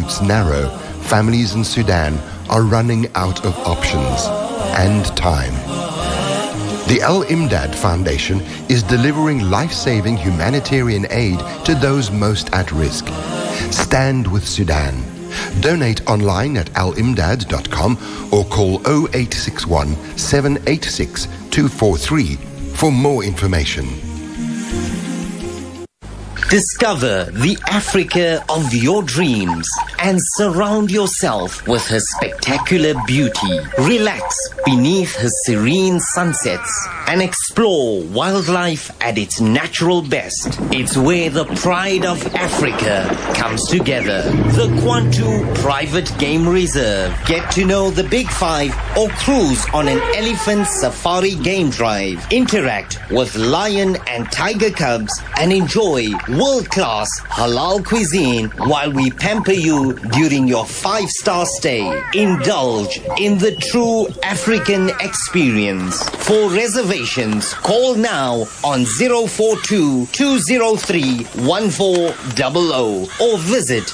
routes narrow, families in Sudan are running out of options and time. The Al Imdad Foundation is delivering life-saving humanitarian aid to those most at risk. Stand with Sudan. Donate online at alimdad.com or call 0861 786 243 for more information. Discover the Africa of your dreams and surround yourself with her spectacular beauty. Relax beneath her serene sunsets and explore wildlife at its natural best. It's where the pride of Africa comes together. The Kwantu Private Game Reserve. Get to know the Big Five or cruise on an elephant safari game drive. Interact with lion and tiger cubs and enjoy world-class halal cuisine while we pamper you during your 5-star stay. Indulge in the true African experience. For reservations, call now on 042-203-1400 or visit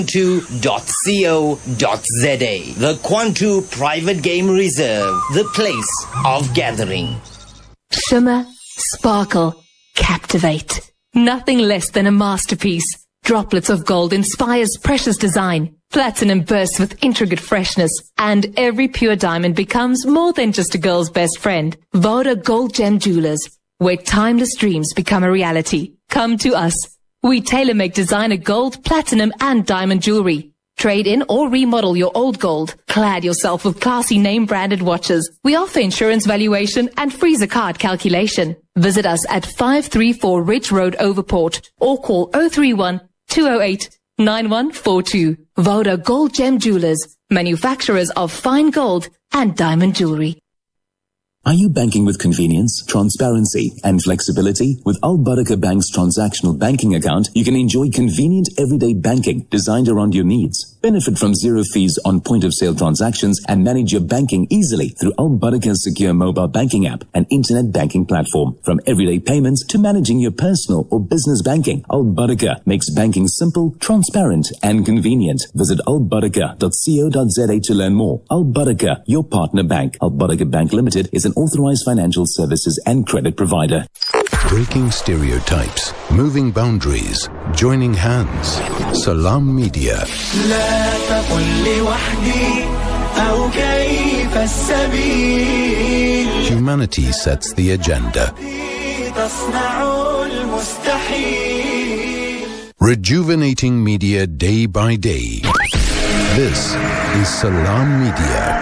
kwantu.co.za. The Kwantu Private Game Reserve, the place of gathering. Shimmer, sparkle, captivate. Nothing less than a masterpiece. Droplets of gold inspires precious design. Platinum bursts with intricate freshness. And every pure diamond becomes more than just a girl's best friend. Voda Gold Gem Jewelers, where timeless dreams become a reality. Come to us. We tailor-make designer gold, platinum, and diamond jewelry. Trade in or remodel your old gold. Clad yourself with classy name-branded watches. We offer insurance valuation and freezer card calculation. Visit us at 534 Ridge Road, Overport, or call 031-208-9142. Voda Gold Gem Jewelers, manufacturers of fine gold and diamond jewelry. Are you banking with convenience, transparency, and flexibility? With Al Barakah Bank's transactional banking account, you can enjoy convenient everyday banking designed around your needs. Benefit from zero fees on point-of-sale transactions and manage your banking easily through Al Barakah's secure mobile banking app and internet banking platform. From everyday payments to managing your personal or business banking, Al Barakah makes banking simple, transparent, and convenient. Visit albarakah.co.za to learn more. Al Barakah, your partner bank. Al Barakah Bank Limited is an authorized financial services and credit provider. Breaking stereotypes, moving boundaries, joining hands. Salam Media. Humanity sets the agenda. Rejuvenating media day by day. This is Salam Media.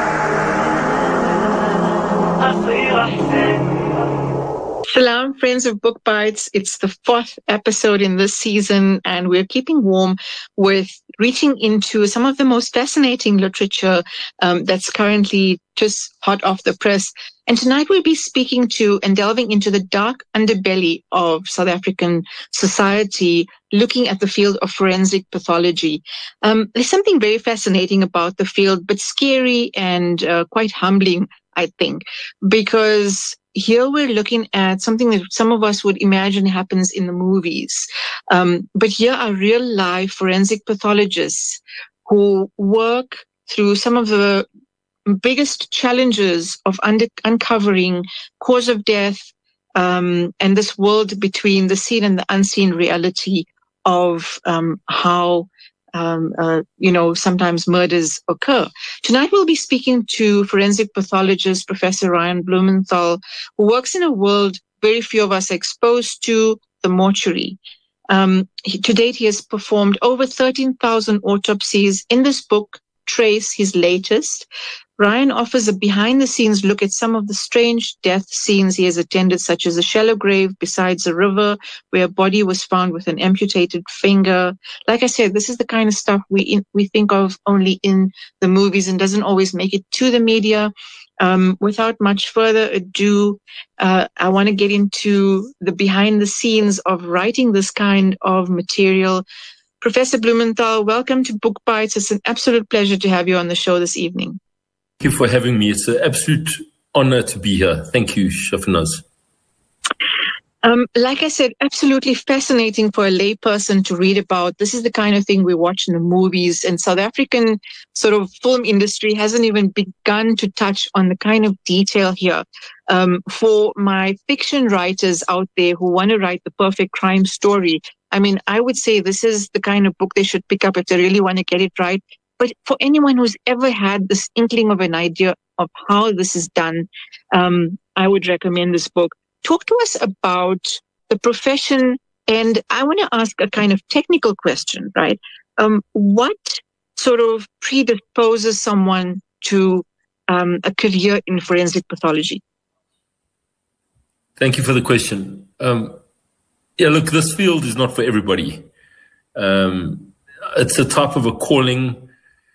Salam, friends of Book Bites. It's the 4th episode in this season, and we're keeping warm with reaching into some of the most fascinating literature that's currently just hot off the press. And tonight we'll be speaking to and delving into the dark underbelly of South African society, looking at the field of forensic pathology. There's something very fascinating about the field, but scary and quite humbling, I think, because here we're looking at something that some of us would imagine happens in the movies. But here are real life forensic pathologists who work through some of the biggest challenges of uncovering cause of death and this world between the seen and the unseen reality of how sometimes murders occur. Tonight we'll be speaking to forensic pathologist Professor Ryan Blumenthal, who works in a world very few of us are exposed to, the mortuary. To date, he has performed over 13,000 autopsies. In this book, Trace, his latest, Ryan offers a behind-the-scenes look at some of the strange death scenes he has attended, such as a shallow grave beside a river where a body was found with an amputated finger. Like I said, this is the kind of stuff we think of only in the movies and doesn't always make it to the media. Without much further ado, I want to get into the behind-the-scenes of writing this kind of material. Professor Blumenthal, welcome to Book Bites. It's an absolute pleasure to have you on the show this evening. Thank you for having me. It's an absolute honor to be here. Thank you, Shafinaz. Like I said, absolutely fascinating for a layperson to read about. This is the kind of thing we watch in the movies, and South African sort of film industry hasn't even begun to touch on the kind of detail here. For my fiction writers out there who want to write the perfect crime story, I mean, I would say this is the kind of book they should pick up if they really want to get it right. But for anyone who's ever had this inkling of an idea of how this is done, I would recommend this book. Talk to us about the profession, and I want to ask a kind of technical question, right? What sort of predisposes someone to a career in forensic pathology? Thank you for the question. Look, this field is not for everybody. It's a type of a calling.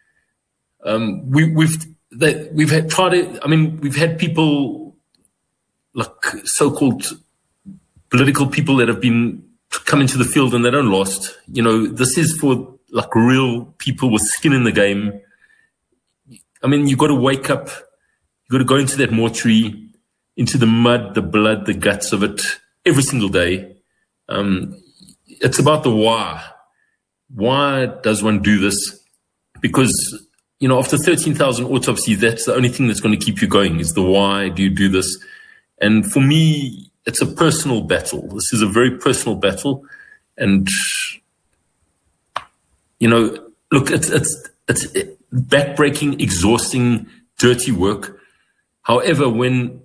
We've had people, like so-called political people that have been come into the field and they don't last. You know, this is for like real people with skin in the game. I mean, you got to wake up, you got to go into that mortuary, into the mud, the blood, the guts of it every single day. It's about the why. Why does one do this? Because, you know, after 13,000 autopsies, that's the only thing that's going to keep you going is the why do you do this? And for me, it's a personal battle. This is a very personal battle. And, you know, look, it's backbreaking, exhausting, dirty work. However, when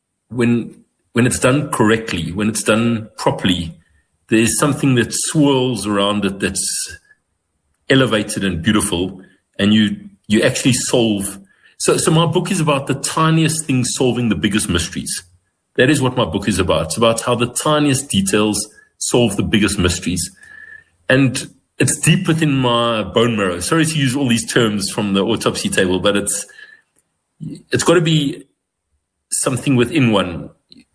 it's done correctly, when it's done properly, there's something that swirls around it that's elevated and beautiful, and you actually solve. So my book is about the tiniest things solving the biggest mysteries. That is what my book is about. It's about how the tiniest details solve the biggest mysteries. And it's deep within my bone marrow. Sorry to use all these terms from the autopsy table, but it's got to be something within one.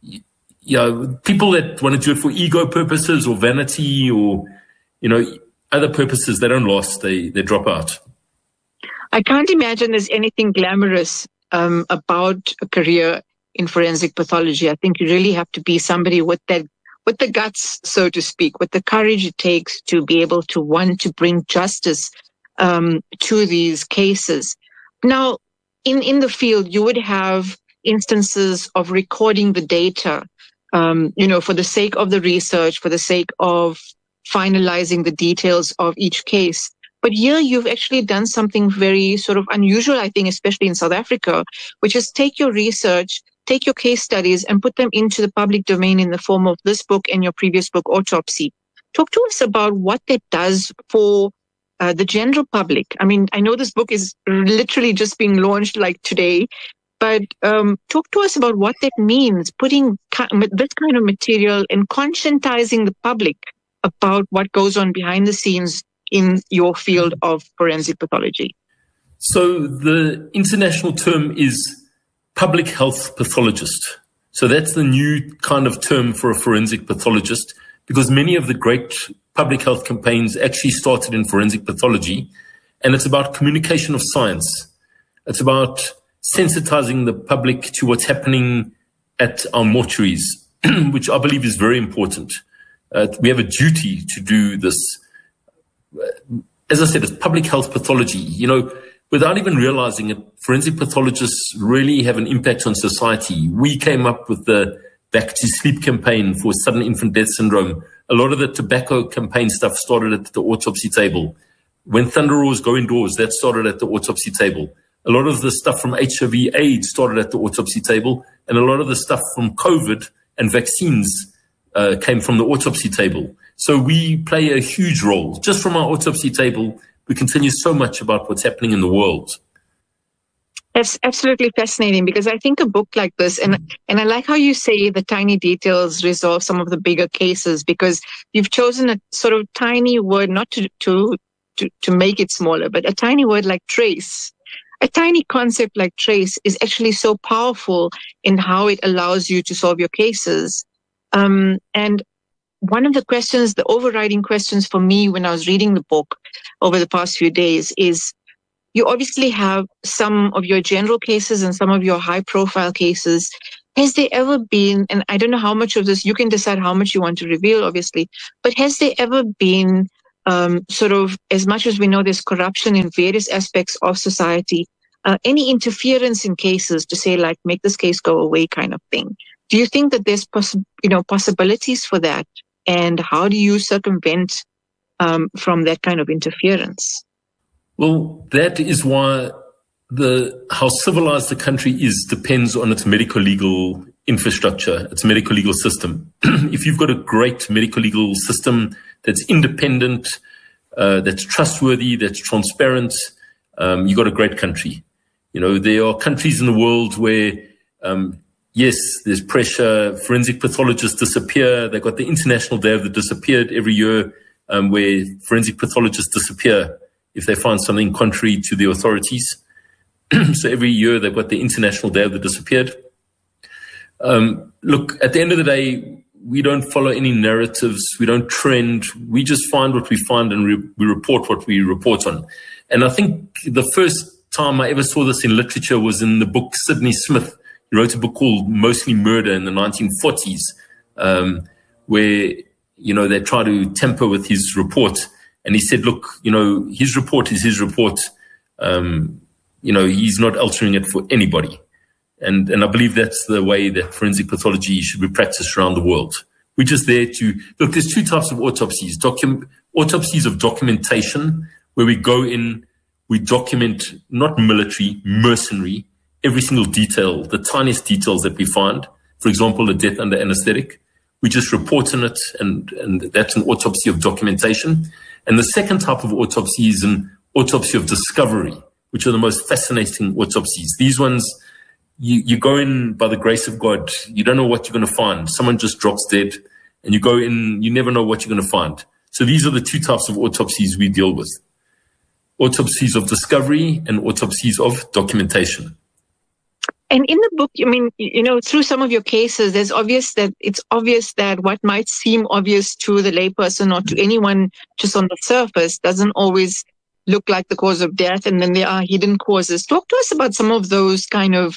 People that want to do it for ego purposes or vanity or, you know, other purposes, they don't last. They drop out. I can't imagine there's anything glamorous about a career in forensic pathology. I think you really have to be somebody with the guts, so to speak, with the courage it takes to be able to want to bring justice to these cases. Now, in the field, you would have instances of recording the data, for the sake of the research, for the sake of finalizing the details of each case. But here you've actually done something very sort of unusual, I think, especially in South Africa, which is take your research, take your case studies and put them into the public domain in the form of this book and your previous book, Autopsy. Talk to us about what that does for the general public. I mean, I know this book is literally just being launched like today, but talk to us about what that means, putting this kind of material and conscientizing the public about what goes on behind the scenes in your field of forensic pathology. So the international term is public health pathologist. So that's the new kind of term for a forensic pathologist, because many of the great public health campaigns actually started in forensic pathology. And it's about communication of science. It's about sensitizing the public to what's happening at our mortuaries, which I believe is very important. We have a duty to do this. As I said, it's public health pathology. You know, without even realizing it, forensic pathologists really have an impact on society. We came up with the Back to Sleep campaign for sudden infant death syndrome. A lot of the tobacco campaign stuff started at the autopsy table. When thunder roars go indoors, that started at the autopsy table. A lot of the stuff from HIV/AIDS started at the autopsy table, and a lot of the stuff from COVID and vaccines came from the autopsy table. So we play a huge role. Just from our autopsy table, we can tell you so much about what's happening in the world. That's absolutely fascinating, because I think a book like this, and I like how you say the tiny details resolve some of the bigger cases, because you've chosen a sort of tiny word, not to make it smaller, but a tiny word like trace. A tiny concept like trace is actually so powerful in how it allows you to solve your cases. And one of the questions, the overriding questions for me when I was reading the book over the past few days is, you obviously have some of your general cases and some of your high profile cases. has there ever been, and I don't know how much of this, you can decide how much you want to reveal, obviously, but has there ever been sort of, as much as we know there's corruption in various aspects of society, any interference in cases to say, like, make this case go away kind of thing? Do you think that there's possibilities for that? And how do you circumvent from that kind of interference? Well, that is why how civilized the country is depends on its medical legal infrastructure, its medical legal system. If you've got a great medical legal system that's independent, that's trustworthy, that's transparent, you've got a great country. You know, there are countries in the world where, yes, there's pressure, forensic pathologists disappear. They've got the International Day of the Disappeared every year, where forensic pathologists disappear if they find something contrary to the authorities. So every year they've got the International Day of the Disappeared. Look, at the end of the day, we don't follow any narratives. We don't trend. We just find what we find and we report what we report on. And I think the first time I ever saw this in literature was in the book Sidney Smith. He wrote a book called Mostly Murder in the 1940s, where, you know, they try to tamper with his report. And he said, look, you know, his report is his report. You know, he's not altering it for anybody. And I believe that's the way that forensic pathology should be practiced around the world. We're just there to, look, there's two types of autopsies. Autopsies of documentation, where we go in, we document, not military, mercenary, every single detail, the tiniest details that we find. For example, a death under anesthetic. We just report on it, and that's an autopsy of documentation. And the second type of autopsy is an autopsy of discovery, which are the most fascinating autopsies. These ones, you go in by the grace of God. You don't know what you're going to find. Someone just drops dead, and you go in, you never know what you're going to find. So these are the two types of autopsies we deal with. Autopsies of discovery and autopsies of documentation. And in the book, I mean, you know, through some of your cases, it's obvious that what might seem obvious to the layperson or to anyone just on the surface doesn't always look like the cause of death. And then there are hidden causes. Talk to us about some of those kind of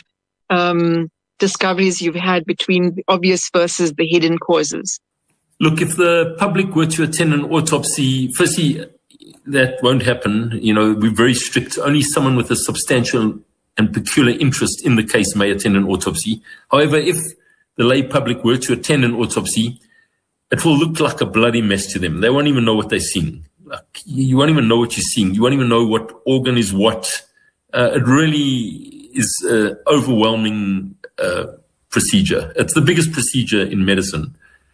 discoveries you've had between the obvious versus the hidden causes. Look, if the public were to attend an autopsy, firstly, that won't happen. You know, we're very strict. Only someone with a substantial and peculiar interest in the case may attend an autopsy. However, if the lay public were to attend an autopsy, it will look like a bloody mess to them. They won't even know what they're seeing. Like, you won't even know what you're seeing. You won't even know what organ is what. It really is an overwhelming procedure. It's the biggest procedure in medicine.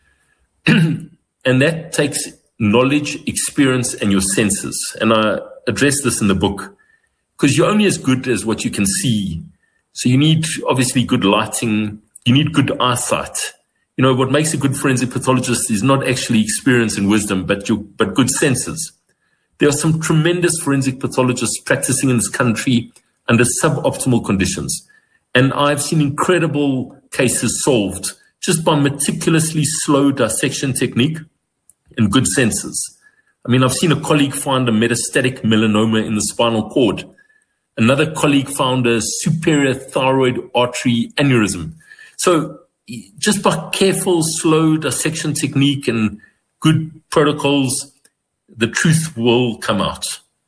And that takes knowledge, experience, and your senses. And I address this in the book, because you're only as good as what you can see. So you need, obviously, good lighting. You need good eyesight. You know, what makes a good forensic pathologist is not actually experience and wisdom, but good senses. There are some tremendous forensic pathologists practicing in this country under suboptimal conditions. And I've seen incredible cases solved just by meticulously slow dissection technique and good senses. I mean, I've seen a colleague find a metastatic melanoma in the spinal cord. Another colleague found a superior thyroid artery aneurysm. So just by careful, slow dissection technique and good protocols, the truth will come out.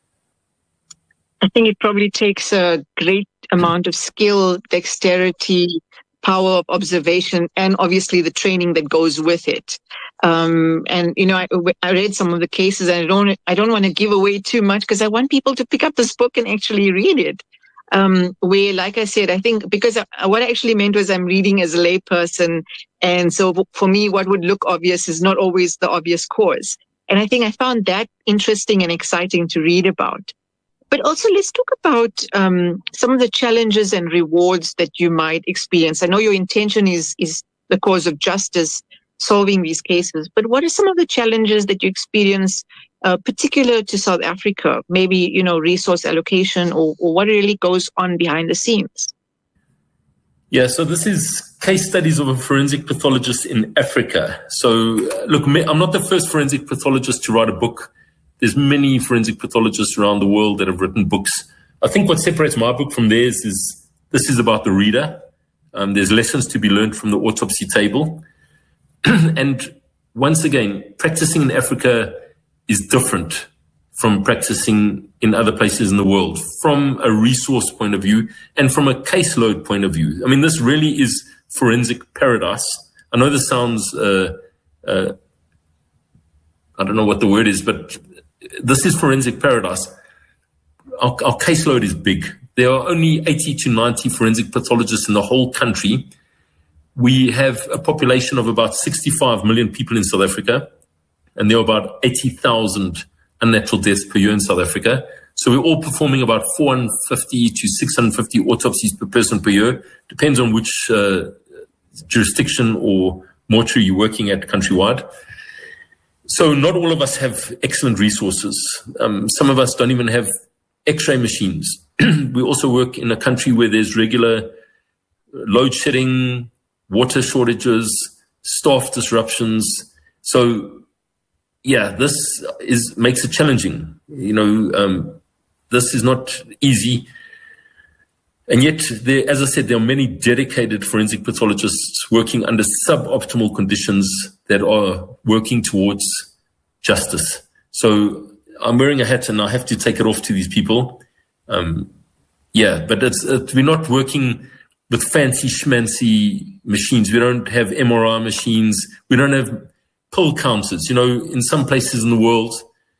I think it probably takes a great amount of skill, dexterity, power of observation, and obviously the training that goes with it. And, you know, I read some of the cases, and I don't want to give away too much because I want people to pick up this book and actually read it. Where, like I said, I think because what I actually meant was I'm reading as a layperson. And so for me, what would look obvious is not always the obvious cause. And I think I found that interesting and exciting to read about. But also, let's talk about some of the challenges and rewards that you might experience. I know your intention is the cause of justice, solving these cases. But what are some of the challenges that you experience, particular to South Africa? Maybe, you know, resource allocation or what really goes on behind the scenes? Yeah, so this is case studies of a forensic pathologist in Africa. So, look, I'm not the first forensic pathologist to write a book. There's many forensic pathologists around the world that have written books. I think what separates my book from theirs is this is about the reader. There's lessons to be learned from the autopsy table. And once again, practicing in Africa is different from practicing in other places in the world, from a resource point of view and from a caseload point of view. I mean, this really is forensic paradise. I know this sounds, I don't know what the word is, but this is forensic paradise. Our caseload is big. There are only 80 to 90 forensic pathologists in the whole country. We have a population of about 65 million people in South Africa, and there are about 80,000 unnatural deaths per year in South Africa. So we're all performing about 450 to 650 autopsies per person per year. Depends on which jurisdiction or mortuary you're working at countrywide. So not all of us have excellent resources. Some of us don't even have X-ray machines. We also work in a country where there's regular load shedding, water shortages, staff disruptions. So, yeah, this makes it challenging. This is not easy. And yet, as I said, there are many dedicated forensic pathologists working under suboptimal conditions that are working towards justice. So I'm wearing a hat and I have to take it off to these people. But we're not working with fancy schmancy machines. We don't have MRI machines. We don't have pill counters. In some places in the world,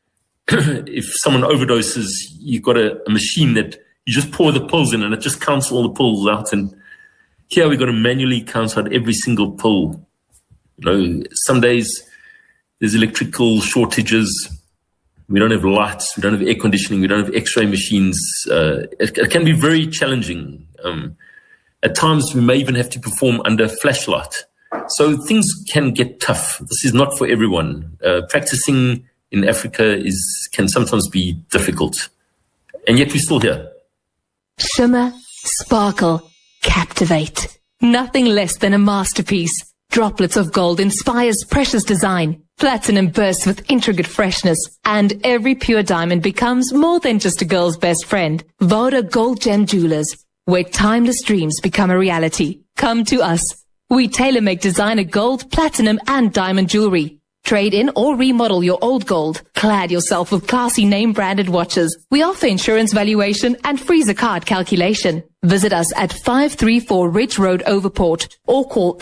if someone overdoses, you've got a machine that you just pour the pills in and it just counts all the pills out. And here we've got to manually count out every single pill. Some days there's electrical shortages. We don't have lights. We don't have air conditioning. We don't have X-ray machines. It can be very challenging. At times, we may even have to perform under flashlight. So things can get tough. This is not for everyone. Practicing in Africa can sometimes be difficult. And yet we're still here. Shimmer, sparkle, captivate. Nothing less than a masterpiece. Droplets of gold inspires precious design. Platinum bursts with intricate freshness. And every pure diamond becomes more than just a girl's best friend. Voda Gold Gem Jewelers, where timeless dreams become a reality. Come to us. We tailor-make designer gold, platinum, and diamond jewelry. Trade in or remodel your old gold. Clad yourself with classy name-branded watches. We offer insurance valuation and freezer card calculation. Visit us at 534 Ridge Road, Overport, or call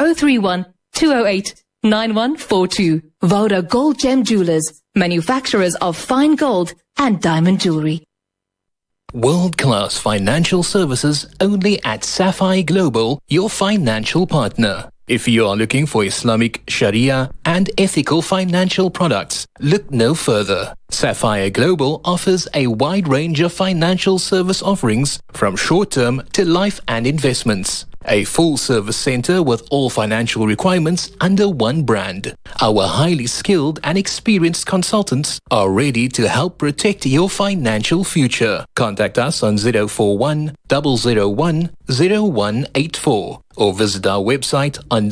031-208-9142. Voda Gold Gem Jewelers, manufacturers of fine gold and diamond jewelry. World-class financial services only at Sapphire Global, your financial partner. If you are looking for Islamic, Sharia and ethical financial products, look no further. Sapphire Global offers a wide range of financial service offerings from short-term to life and investments. A full-service center with all financial requirements under one brand. Our highly skilled and experienced consultants are ready to help protect your financial future. Contact us on 041 001 0184 or visit our website on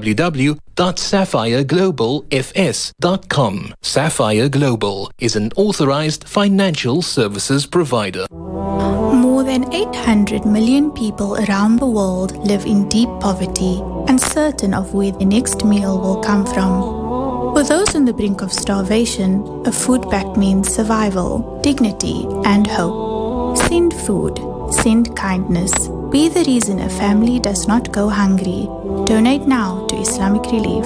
www.sapphireglobalfs.com. Sapphire Global is an authorized financial services provider. More than 800 million people around the world live in deep poverty, uncertain of where the next meal will come from. For those on the brink of starvation, a food pact means survival, dignity, and hope. Send food. Send kindness. Be the reason a family does not go hungry. Donate now to Islamic Relief.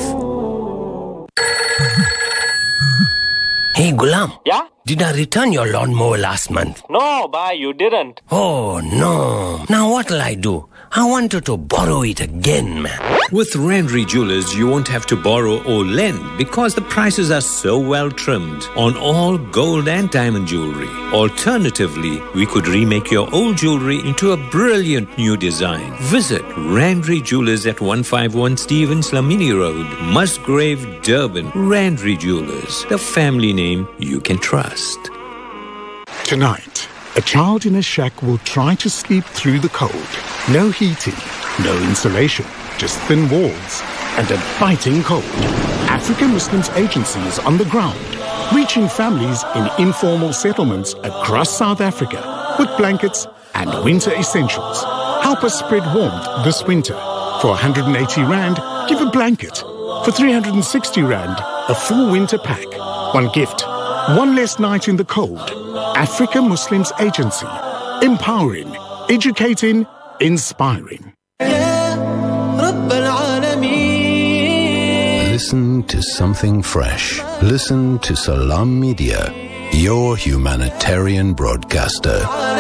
Hey, Gulam. Yeah? Did I return your lawnmower last month? No, bhai, you didn't. Oh, no. Now what'll I do? I wanted to borrow it again, man. With Randry Jewelers, you won't have to borrow or lend because the prices are so well trimmed on all gold and diamond jewelry. Alternatively, we could remake your old jewelry into a brilliant new design. Visit Randry Jewelers at 151 Stevens Lamini Road, Musgrave, Durban. Randry Jewelers, the family name you can trust. Tonight, a child in a shack will try to sleep through the cold. No heating, no insulation, just thin walls and a biting cold. African Muslims Agency is on the ground, reaching families in informal settlements across South Africa with blankets and winter essentials. Help us spread warmth this winter. For 180 Rand, give a blanket. For 360 Rand, a full winter pack. One gift, one less night in the cold. Africa Muslims Agency. Empowering, educating, inspiring. Listen to something fresh. Listen to Salam Media, your humanitarian broadcaster.